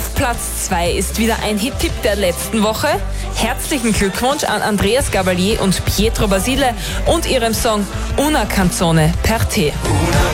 Auf Platz 2 ist wieder ein Hit-Tipp der letzten Woche. Herzlichen Glückwunsch an Andreas Gabalier und Pietro Basile und ihrem Song Una Canzone per te.